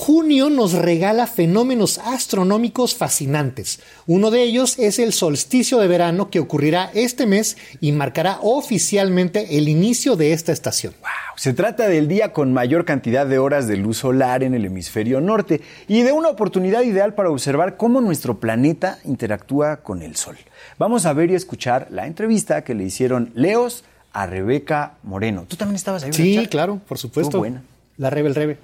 junio nos regala fenómenos astronómicos fascinantes. Uno de ellos es el solsticio de verano que ocurrirá este mes y marcará oficialmente el inicio de esta estación. ¡Wow! Se trata del día con mayor cantidad de horas de luz solar en el hemisferio norte y de una oportunidad ideal para observar cómo nuestro planeta interactúa con el Sol. Vamos a ver y escuchar la entrevista que le hicieron Leos a Rebeca Moreno. ¿Tú también estabas ahí? Sí, claro, por supuesto. Buena. La Rebe, el Rebe.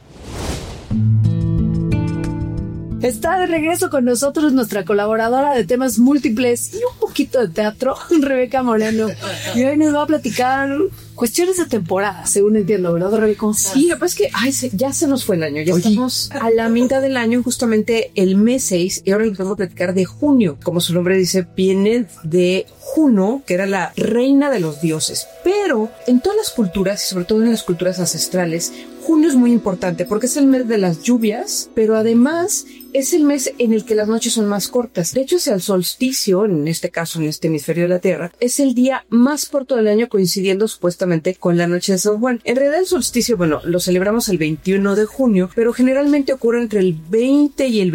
Está de regreso con nosotros nuestra colaboradora de temas múltiples y un poquito de teatro, Rebeca Moreno. Y hoy nos va a platicar cuestiones de temporada, según entiendo, ¿verdad, Rebeca? Sí, lo que pasa es que ya se nos fue el año, ya estamos a la mitad del año, justamente el mes 6, y ahora les vamos a platicar de junio. Como su nombre dice, viene de Juno, que era la reina de los dioses. Pero en todas las culturas, y sobre todo en las culturas ancestrales, junio es muy importante porque es el mes de las lluvias, pero además es el mes en el que las noches son más cortas. De hecho, es el solsticio, en este caso, en este hemisferio de la Tierra, es el día más corto del año, coincidiendo supuestamente con la noche de San Juan. En realidad el solsticio, bueno, lo celebramos el 21 de junio, pero generalmente ocurre entre el 20 y el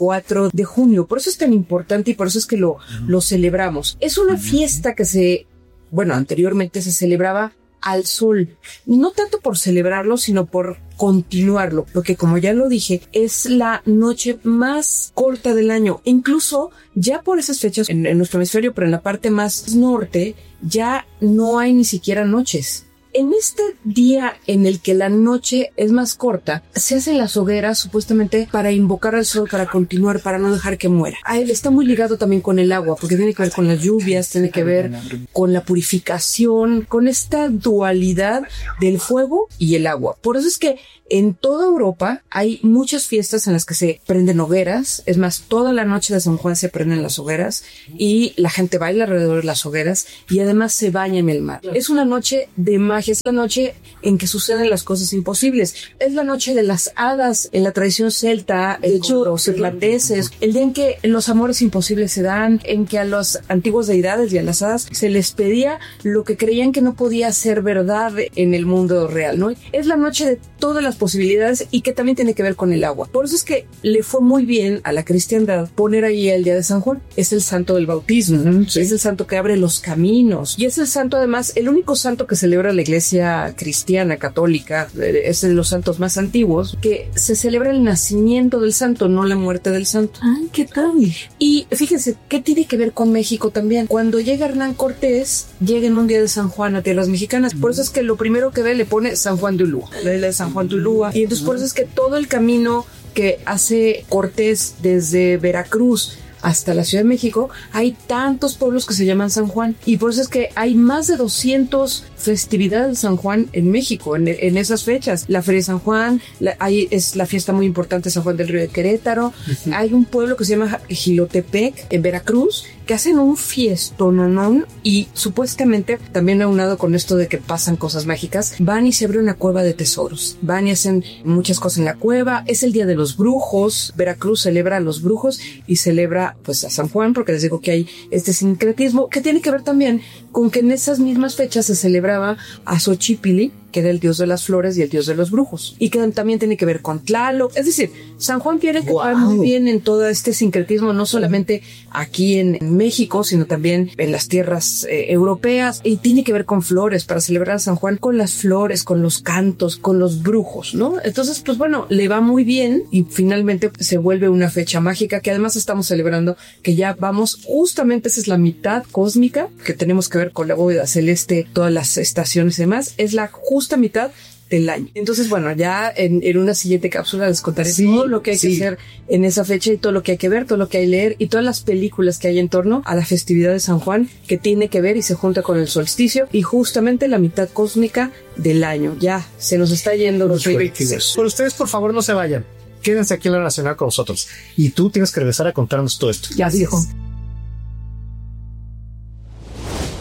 24 de junio. Por eso es tan importante y por eso es que lo celebramos. Es una fiesta que anteriormente se celebraba al sol, no tanto por celebrarlo, sino por continuarlo, porque como ya lo dije, es la noche más corta del año. Incluso ya por esas fechas en nuestro hemisferio, pero en la parte más norte, ya no hay ni siquiera noches. En este día en el que la noche es más corta, se hacen las hogueras supuestamente para invocar al sol, para continuar, para no dejar que muera. Está muy ligado también con el agua, porque tiene que ver con las lluvias, tiene que ver con la purificación, con esta dualidad del fuego y el agua. Por eso es que en toda Europa hay muchas fiestas en las que se prenden hogueras. Es más, toda la noche de San Juan se prenden las hogueras y la gente baila alrededor de las hogueras y además se baña en el mar. Es una noche de magia, es la noche en que suceden las cosas imposibles. Es la noche de las hadas en la tradición celta, de hecho, los irlandeses. El día en que los amores imposibles se dan, en que a los antiguos deidades y a las hadas se les pedía lo que creían que no podía ser verdad en el mundo real, ¿no? Es la noche de todas las posibilidades y que también tiene que ver con el agua. Por eso es que le fue muy bien a la cristiandad poner ahí el día de San Juan. Es el santo del bautismo, sí. Es el santo que abre los caminos y es el santo, además, el único santo que celebra la iglesia cristiana católica. Es de los santos más antiguos, que se celebra el nacimiento del santo, no la muerte del santo. ¡Ay, qué tal! Y fíjense, ¿qué tiene que ver con México también? Cuando llega Hernán Cortés, llega en un día de San Juan a tierras mexicanas. Por eso es que lo primero que ve le pone San Juan de Ulúa, la isla de San Juan de Ulúa. Y entonces por eso es que todo el camino que hace Cortés desde Veracruz hasta la Ciudad de México, hay tantos pueblos que se llaman San Juan. Y por eso es que hay más de 200 festividades de San Juan en México, en esas fechas. La Feria de San Juan, es la fiesta muy importante de San Juan del Río de Querétaro. Hay un pueblo que se llama Jilotepec, en Veracruz, que hacen un fiestononón y supuestamente, también aunado con esto de que pasan cosas mágicas, van y se abre una cueva de tesoros. Van y hacen muchas cosas en la cueva. Es el Día de los Brujos. Veracruz celebra a los brujos y celebra pues a San Juan, porque les digo que hay este sincretismo que tiene que ver también con que en esas mismas fechas se celebraba a Xochipilli, que era el dios de las flores y el dios de los brujos, y que también tiene que ver con Tlaloc. Es decir, San Juan viene muy bien en todo este sincretismo, no solamente aquí en México, sino también en las tierras europeas, y tiene que ver con flores, para celebrar a San Juan con las flores, con los cantos, con los brujos, ¿no? Entonces, pues bueno, le va muy bien y finalmente se vuelve una fecha mágica que además estamos celebrando que ya vamos, justamente esa es la mitad cósmica, que tenemos que ver con la bóveda celeste, todas las estaciones y demás, es la justa mitad del año. Entonces, bueno, ya en una siguiente cápsula les contaré todo lo que hay que hacer en esa fecha y todo lo que hay que ver, todo lo que hay que leer y todas las películas que hay en torno a la festividad de San Juan, que tiene que ver y se junta con el solsticio y justamente la mitad cósmica del año. Ya se nos está yendo los rankings. Por ustedes, por favor, no se vayan. Quédense aquí en la Nacional con nosotros. Y tú tienes que regresar a contarnos todo esto. Ya dijo.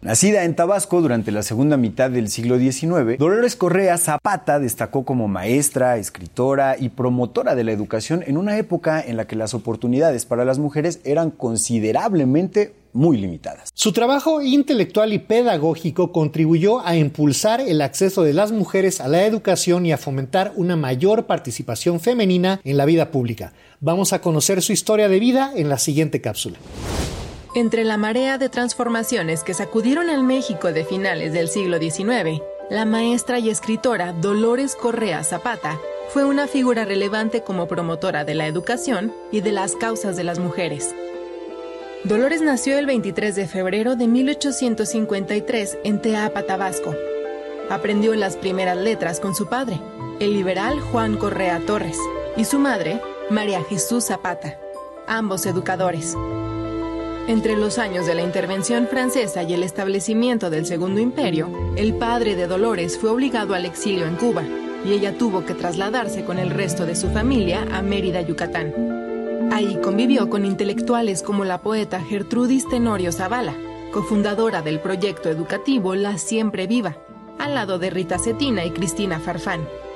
Nacida en Tabasco durante la segunda mitad del siglo XIX, Dolores Correa Zapata destacó como maestra, escritora y promotora de la educación en una época en la que las oportunidades para las mujeres eran considerablemente muy limitadas. Su trabajo intelectual y pedagógico contribuyó a impulsar el acceso de las mujeres a la educación y a fomentar una mayor participación femenina en la vida pública. Vamos a conocer su historia de vida en la siguiente cápsula. Entre la marea de transformaciones que sacudieron al México de finales del siglo XIX, la maestra y escritora Dolores Correa Zapata fue una figura relevante como promotora de la educación y de las causas de las mujeres. Dolores nació el 23 de febrero de 1853 en Teapa, Tabasco. Aprendió las primeras letras con su padre, el liberal Juan Correa Torres, y su madre, María Jesús Zapata, ambos educadores. Entre los años de la intervención francesa y el establecimiento del Segundo Imperio, el padre de Dolores fue obligado al exilio en Cuba y ella tuvo que trasladarse con el resto de su familia a Mérida, Yucatán. Ahí convivió con intelectuales como la poeta Gertrudis Tenorio Zavala, cofundadora del proyecto educativo La Siempre Viva, al lado de Rita Cetina y Cristina Farfán.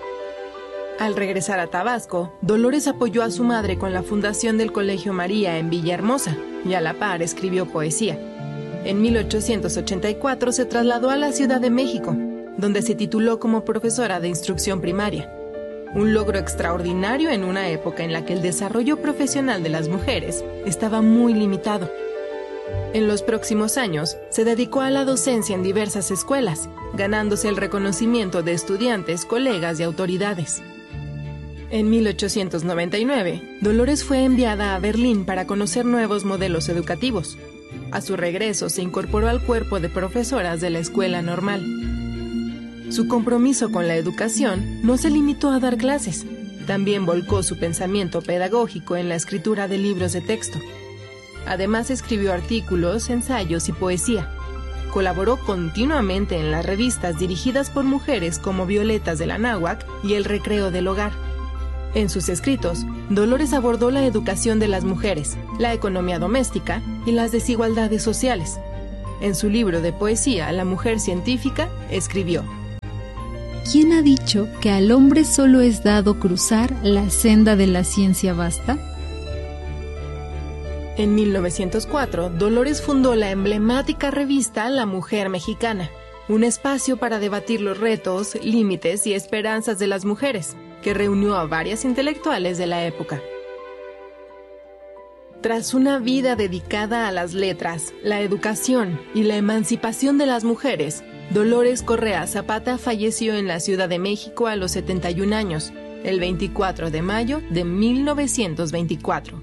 Al regresar a Tabasco, Dolores apoyó a su madre con la fundación del Colegio María en Villahermosa y a la par escribió poesía. En 1884 se trasladó a la Ciudad de México, donde se tituló como profesora de instrucción primaria. Un logro extraordinario en una época en la que el desarrollo profesional de las mujeres estaba muy limitado. En los próximos años, se dedicó a la docencia en diversas escuelas, ganándose el reconocimiento de estudiantes, colegas y autoridades. En 1899, Dolores fue enviada a Berlín para conocer nuevos modelos educativos. A su regreso, se incorporó al cuerpo de profesoras de la Escuela Normal. Su compromiso con la educación no se limitó a dar clases, también volcó su pensamiento pedagógico en la escritura de libros de texto. Además, escribió artículos, ensayos y poesía. Colaboró continuamente en las revistas dirigidas por mujeres como Violetas de la Náhuac y El Recreo del Hogar. En sus escritos, Dolores abordó la educación de las mujeres, la economía doméstica y las desigualdades sociales. En su libro de poesía, La mujer científica, escribió: ¿Quién ha dicho que al hombre solo es dado cruzar la senda de la ciencia vasta? En 1904, Dolores fundó la emblemática revista La Mujer Mexicana, un espacio para debatir los retos, límites y esperanzas de las mujeres, que reunió a varias intelectuales de la época. Tras una vida dedicada a las letras, la educación y la emancipación de las mujeres, Dolores Correa Zapata falleció en la Ciudad de México a los 71 años, el 24 de mayo de 1924.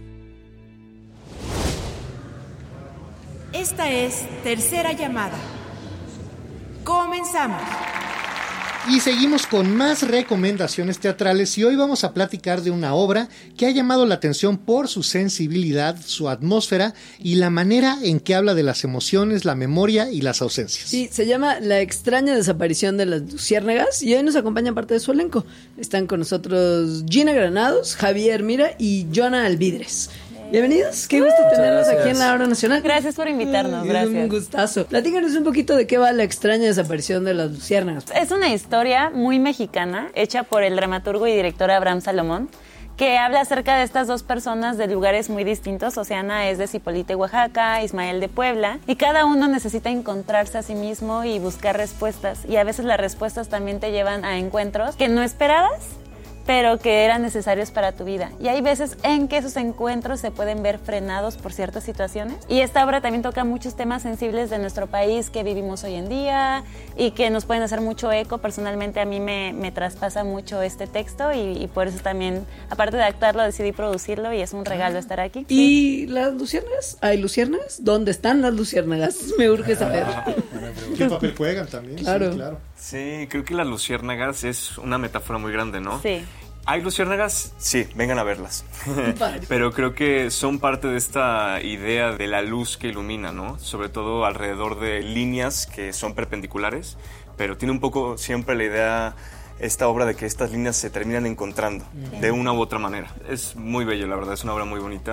Esta es Tercera Llamada. Comenzamos. Y seguimos con más recomendaciones teatrales y hoy vamos a platicar de una obra que ha llamado la atención por su sensibilidad, su atmósfera y la manera en que habla de las emociones, la memoria y las ausencias. Sí, se llama La extraña desaparición de las luciérnagas y hoy nos acompaña parte de su elenco. Están con nosotros Gina Granados, Javier Mira y Joana Alvidres. Bienvenidos, qué gusto tenerlos aquí en la Hora Nacional. Gracias por invitarnos, gracias. Es un gustazo. Platícanos un poquito de qué va La extraña desaparición de las luciérnagas. Es una historia muy mexicana, hecha por el dramaturgo y director Abraham Salomón, que habla acerca de estas dos personas de lugares muy distintos. Oceana es de Zipolite, Oaxaca, Ismael de Puebla, y cada uno necesita encontrarse a sí mismo y buscar respuestas, y a veces las respuestas también te llevan a encuentros que no esperabas, pero que eran necesarios para tu vida. Y hay veces en que esos encuentros se pueden ver frenados por ciertas situaciones. Y esta obra también toca muchos temas sensibles de nuestro país que vivimos hoy en día y que nos pueden hacer mucho eco. Personalmente a mí me traspasa mucho este texto y por eso también, aparte de actuarlo, decidí producirlo y es un regalo estar aquí. ¿Y las luciérnagas? ¿Hay luciérnagas? ¿Dónde están las luciérnagas? Me urge saber. ¿Qué papel juegan también? Claro. Sí, claro. Sí, creo que las luciérnagas es una metáfora muy grande, ¿no? Sí. ¿Hay luciérnagas? Sí, vengan a verlas. Pero creo que son parte de esta idea de la luz que ilumina, ¿no? Sobre todo alrededor de líneas que son perpendiculares, pero tiene un poco siempre la idea, esta obra, de que estas líneas se terminan encontrando de una u otra manera. Es muy bello, la verdad, es una obra muy bonita.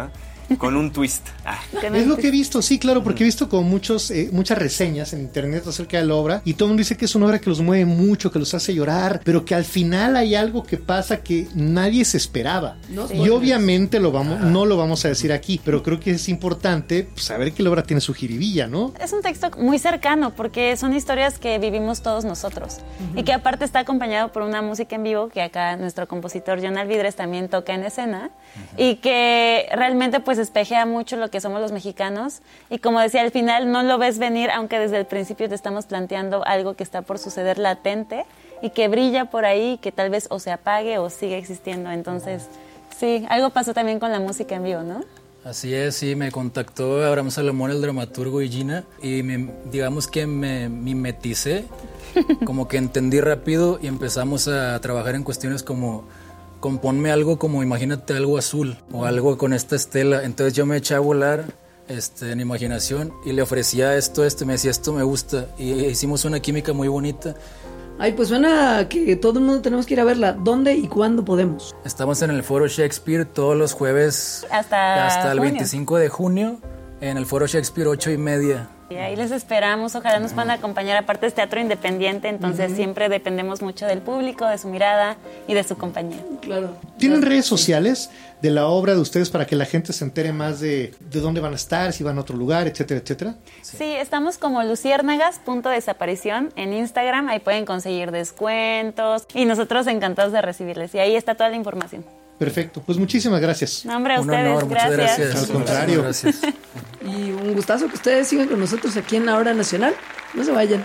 con un twist. Es lo que he visto, sí, claro, porque he visto como muchas reseñas en internet acerca de la obra y todo el mundo dice que es una obra que los mueve mucho, que los hace llorar, pero que al final hay algo que pasa que nadie se esperaba. Y obviamente no lo vamos a decir aquí, pero creo que es importante saber que la obra tiene su jiribilla, ¿no? Es un texto muy cercano porque son historias que vivimos todos nosotros y que aparte está acompañado por una música en vivo que acá nuestro compositor John Alvidrez también toca en escena y que realmente pues espejea mucho lo que somos los mexicanos y como decía, al final no lo ves venir, aunque desde el principio te estamos planteando algo que está por suceder latente y que brilla por ahí, que tal vez o se apague o siga existiendo. Entonces, sí, algo pasó también con la música en vivo, ¿no? Así es, sí, me contactó Abraham Salomón, el dramaturgo, y Gina, y digamos que me mimeticé, como que entendí rápido y empezamos a trabajar en cuestiones como componme algo como imagínate algo azul o algo con esta estela. Entonces yo me eché a volar en imaginación y le ofrecía esto, y me decía esto me gusta y hicimos una química muy bonita. Ay, pues suena que todo el mundo tenemos que ir a verla. ¿Dónde y cuándo podemos? Estamos en el Foro Shakespeare todos los jueves hasta el 25 de junio en el Foro Shakespeare 8:30. Y ahí les esperamos, ojalá nos puedan acompañar, aparte es teatro independiente, entonces siempre dependemos mucho del público, de su mirada y de su compañía. Claro. ¿Tienen redes sociales de la obra de ustedes para que la gente se entere más de dónde van a estar, si van a otro lugar, etcétera, etcétera? Sí, estamos como luciérnagas.desaparición en Instagram, ahí pueden conseguir descuentos y nosotros encantados de recibirles y ahí está toda la información. Perfecto, pues muchísimas gracias. No, hombre, a ustedes, honor, gracias. Al contrario. Gracias. Y un gustazo que ustedes sigan con nosotros aquí en La Hora Nacional. No se vayan.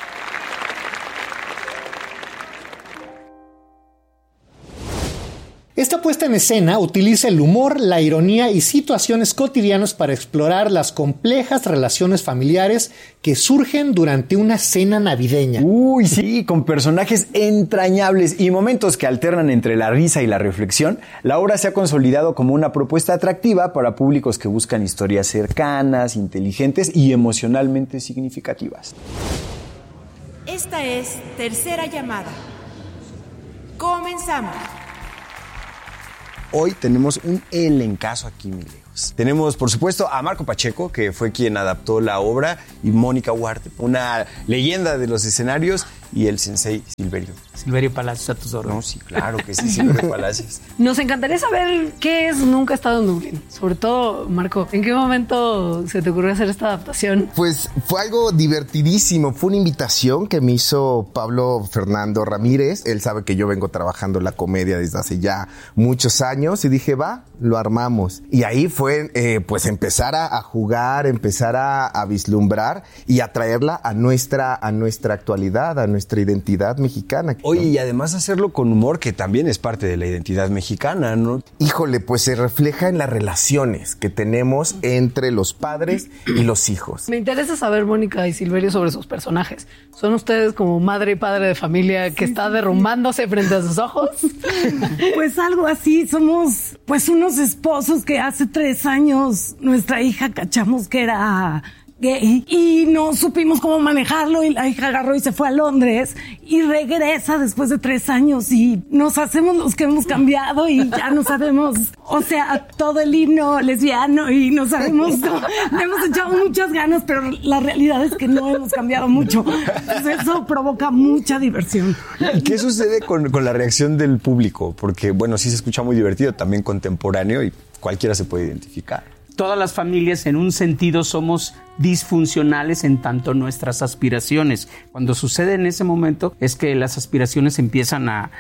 Esta puesta en escena utiliza el humor, la ironía y situaciones cotidianas para explorar las complejas relaciones familiares que surgen durante una cena navideña. Uy, sí, con personajes entrañables y momentos que alternan entre la risa y la reflexión, la obra se ha consolidado como una propuesta atractiva para públicos que buscan historias cercanas, inteligentes y emocionalmente significativas. Esta es Tercera Llamada. Comenzamos. Hoy tenemos un elencazo aquí, mi lejos. Tenemos, por supuesto, a Marco Pacheco, que fue quien adaptó la obra, y Mónica Huarte, una leyenda de los escenarios, y el sensei Silverio. Silverio Palacios, a tus órdenes. No, sí, claro que sí, Silverio Palacios. Nos encantaría saber qué es Nunca he estado en Dublín. Sobre todo, Marco, ¿en qué momento se te ocurrió hacer esta adaptación? Pues fue algo divertidísimo. Fue una invitación que me hizo Pablo Fernando Ramírez. Él sabe que yo vengo trabajando la comedia desde hace ya muchos años y dije, va, lo armamos. Y ahí fue pues empezar a jugar, empezar a vislumbrar y a traerla a nuestra actualidad, a nuestra identidad mexicana. Oye, y además hacerlo con humor, que también es parte de la identidad mexicana, ¿no? Híjole, pues se refleja en las relaciones que tenemos entre los padres y los hijos. Me interesa saber, Mónica y Silverio, sobre sus personajes. ¿Son ustedes como madre y padre de familia que está derrumbándose frente a sus ojos? Pues algo así, somos pues unos esposos que hace 3 años nuestra hija cachamos que era gay y no supimos cómo manejarlo y la hija agarró y se fue a Londres y regresa después de 3 años y nos hacemos los que hemos cambiado y ya no sabemos, o sea, todo el himno lesbiano y no sabemos, le hemos echado muchas ganas, pero la realidad es que no hemos cambiado mucho. Entonces eso provoca mucha diversión. ¿Y qué sucede con la reacción del público? Porque, bueno, sí se escucha muy divertido, también contemporáneo y cualquiera se puede identificar. Todas las familias en un sentido somos disfuncionales en tanto nuestras aspiraciones. Cuando sucede en ese momento es que las aspiraciones empiezan a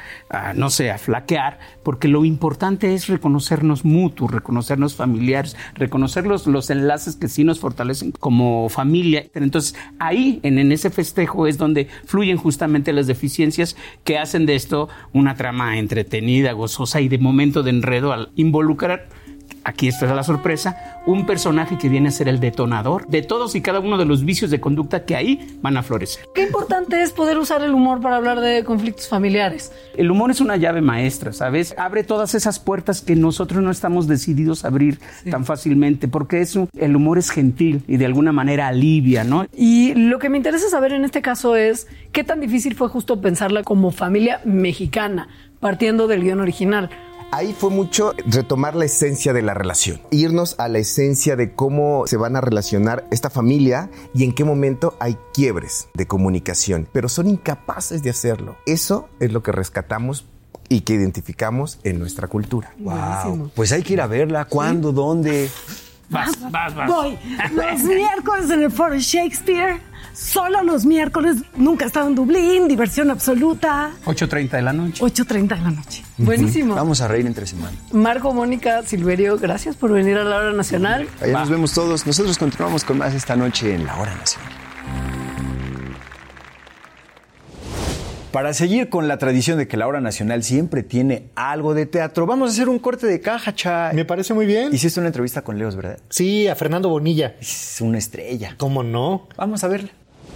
flaquear, porque lo importante es reconocernos mutuos, reconocernos familiares, reconocer los enlaces que sí nos fortalecen como familia. Entonces ahí, en ese festejo es donde fluyen justamente las deficiencias que hacen de esto una trama entretenida, gozosa y de momento de enredo al involucrar, aquí está la sorpresa, un personaje que viene a ser el detonador de todos y cada uno de los vicios de conducta que ahí van a florecer. Qué importante es poder usar el humor para hablar de conflictos familiares. El humor es una llave maestra, ¿sabes? Abre todas esas puertas que nosotros no estamos decididos a abrir tan fácilmente, porque el humor es gentil y de alguna manera alivia, ¿no? Y lo que me interesa saber en este caso es qué tan difícil fue justo pensarla como familia mexicana, partiendo del guión original. Ahí fue mucho retomar la esencia de la relación, irnos a la esencia de cómo se van a relacionar esta familia y en qué momento hay quiebres de comunicación, pero son incapaces de hacerlo. Eso es lo que rescatamos y que identificamos en nuestra cultura. Wow. Pues hay que ir a verla. ¿Cuándo? ¿Dónde? Vas. Voy. Los miércoles en el Foro Shakespeare. Solo los miércoles. Nunca he estado en Dublín. Diversión absoluta. 8:30 de la noche. 8:30 de la noche. Buenísimo. Vamos a reír entre semana. Marco, Mónica, Silverio, gracias por venir a La Hora Nacional. Allá nos vemos todos. Nosotros continuamos con más esta noche en La Hora Nacional. Para seguir con la tradición de que la Hora Nacional siempre tiene algo de teatro, vamos a hacer un corte de caja, Chay. Me parece muy bien. Hiciste una entrevista con Leos, ¿verdad? Sí, a Fernando Bonilla. Es una estrella. ¿Cómo no? Vamos a verla.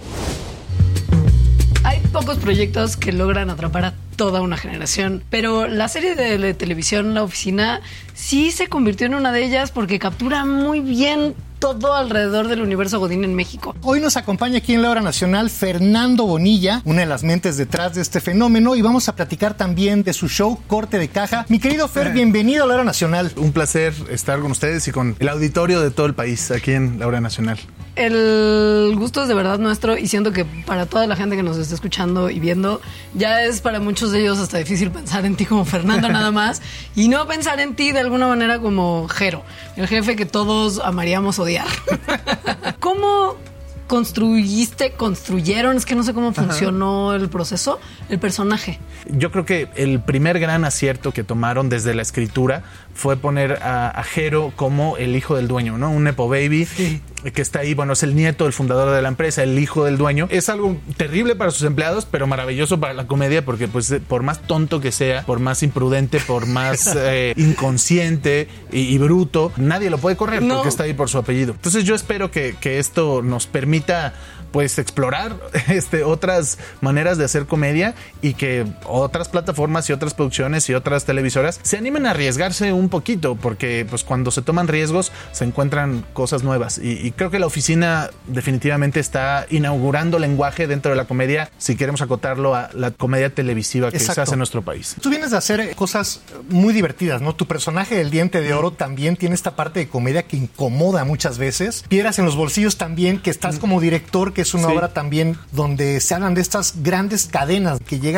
Hay pocos proyectos que logran atrapar a toda una generación, pero la serie de televisión La Oficina sí se convirtió en una de ellas porque captura muy bien todo alrededor del universo Godín en México. Hoy nos acompaña aquí en La Hora Nacional Fernando Bonilla, una de las mentes detrás de este fenómeno, y vamos a platicar también de su show Corte de Caja. Mi querido Fer, bienvenido a La Hora Nacional. Un placer estar con ustedes y con el auditorio de todo el país aquí en La Hora Nacional. El gusto es de verdad nuestro y siento que para toda la gente que nos está escuchando y viendo, ya es para muchos de ellos hasta difícil pensar en ti como Fernando nada más y no pensar en ti de alguna manera como Jero, el jefe que todos amaríamos odiar. ¿Cómo construyeron, es que no sé cómo funcionó el proceso, el personaje? Yo creo que el primer gran acierto que tomaron desde la escritura fue poner a Jero como el hijo del dueño, ¿no? Un nepo baby. Sí. Que está ahí, bueno, es el nieto del fundador de la empresa, el hijo del dueño. Es algo terrible para sus empleados, pero maravilloso para la comedia, porque pues por más tonto que sea, por más imprudente, por más inconsciente y bruto, nadie lo puede correr porque está ahí por su apellido. Entonces yo espero que esto nos permita pues explorar otras maneras de hacer comedia y que otras plataformas y otras producciones y otras televisoras se animen a arriesgarse un poquito, porque pues cuando se toman riesgos se encuentran cosas nuevas y creo que La Oficina definitivamente está inaugurando lenguaje dentro de la comedia, si queremos acotarlo a la comedia televisiva que se hace en nuestro país. Tú vienes a hacer cosas muy divertidas, ¿no? Tu personaje del Diente de Oro también tiene esta parte de comedia que incomoda muchas veces. Piedras en los bolsillos también, que estás como director, que es una obra también donde se hablan de estas grandes cadenas que llegan